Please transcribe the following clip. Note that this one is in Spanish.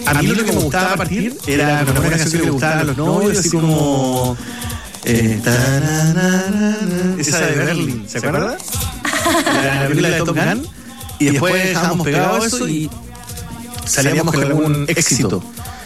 A mí lo que me gustaba partir era con una canción que le gustaba a los novios, así como... esa de Berlin, ¿se acuerda? La película de Top Gun. Y después dejábamos pegado eso y salíamos con algún éxito.